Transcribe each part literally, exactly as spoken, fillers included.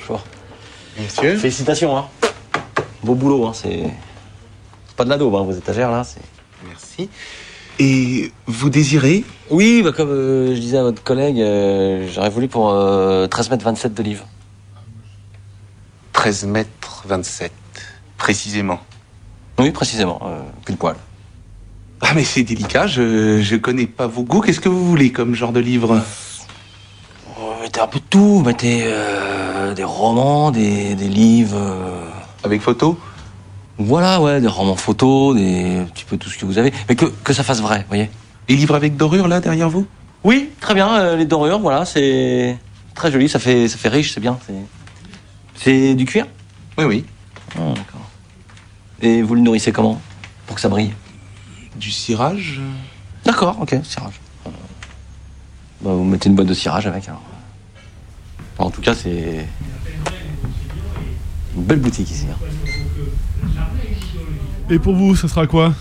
Bonjour. Monsieur. Félicitations, hein. Beau boulot, hein. C'est pas de la daube, hein, vos étagères, là. C'est... Merci. Et vous désirez? Oui, bah, comme euh, je disais à votre collègue, euh, j'aurais voulu pour euh, treize mètres vingt-sept de livres. treize mètres vingt-sept, précisément. Oui, précisément, euh, pile poil. Ah mais c'est délicat, je, je connais pas vos goûts. Qu'est-ce que vous voulez comme genre de livre? Oh, mettez un peu de tout, mettez euh, des romans, des, des livres... Euh... Avec photo? Voilà, ouais, des romans photos, des... un petit peu tout ce que vous avez, mais que, que ça fasse vrai, vous voyez. Les livres avec dorure, là, derrière vous? Oui, très bien, euh, les dorures, voilà, c'est très joli, ça fait, ça fait riche, c'est bien. C'est, c'est du cuir? Oui, oui. Oh, d'accord. Et vous le nourrissez comment, pour que ça brille? Du cirage? D'accord, ok, cirage. Euh, bah, vous mettez une boîte de cirage avec, alors. Enfin, en tout cas, c'est une belle boutique ici. Hein. Et pour vous, ça sera quoi?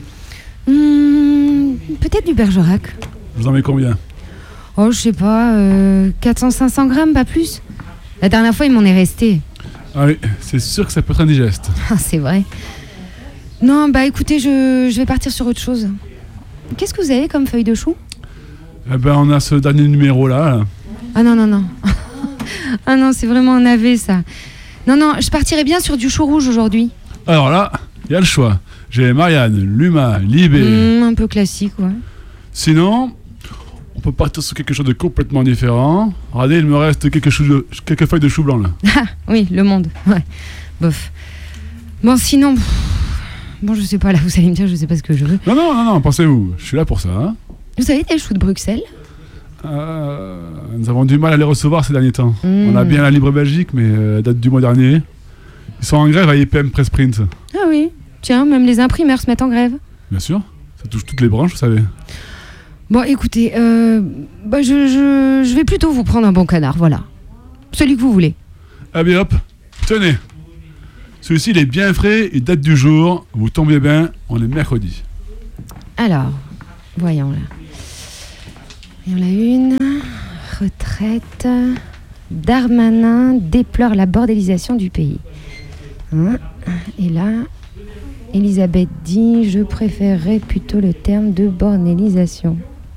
Mmh, peut-être du Bergerac. Vous en mettez combien? Oh, je sais pas, euh, quatre cents à cinq cents grammes, pas plus. La dernière fois, il m'en est resté. Ah oui, c'est sûr que ça peut être indigeste. Ah, c'est vrai. Non, bah écoutez, je, je vais partir sur autre chose. Qu'est-ce que vous avez comme feuille de chou? Eh ben, on a ce dernier numéro là. là. Ah non, non, non. Ah non, c'est vraiment un navet, ça. Non, non, je partirais bien sur du chou rouge aujourd'hui. Alors là, il y a le choix. J'ai Marianne, Luma, Libé. Mmh, un peu classique, ouais. Sinon, on peut partir sur quelque chose de complètement différent. Regardez, il me reste quelques, chou de, quelques feuilles de chou blanc là. Ah, oui, le monde. Ouais. Bof. Bon, sinon... pff, bon, je sais pas, là, vous allez me dire, je sais pas ce que je veux. Non, non, non, non, pensez-vous. Je suis là pour ça. Hein. Vous avez des choux de Bruxelles? Euh, nous avons du mal à les recevoir ces derniers temps. Mmh. On a bien la Libre Belgique, mais euh, date du mois dernier. Ils sont en grève à I P M Press Print. Ah oui, tiens, même les imprimeurs se mettent en grève. Bien sûr, ça touche toutes les branches, vous savez. Bon, écoutez, euh, bah, je, je, je vais plutôt vous prendre un bon canard, voilà. Celui que vous voulez. Ah bien hop, tenez. Celui-ci, il est bien frais, il date du jour. Vous tombez bien, on est mercredi. Alors, voyons là. Voyons la une. Retraite. Darmanin déplore la bordélisation du pays. Hein? Et là, Elisabeth dit « Je préférerais plutôt le terme de bornélisation. »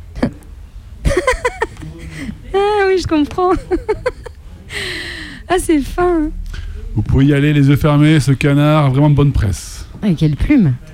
Ah oui, je comprends. Ah, c'est fin. Vous pouvez y aller les yeux fermés, ce canard, vraiment de bonne presse. Ah, quelle plume.